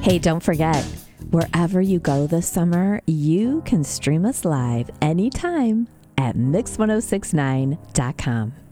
Hey, don't forget, wherever you go this summer, you can stream us live anytime at mix1069.com.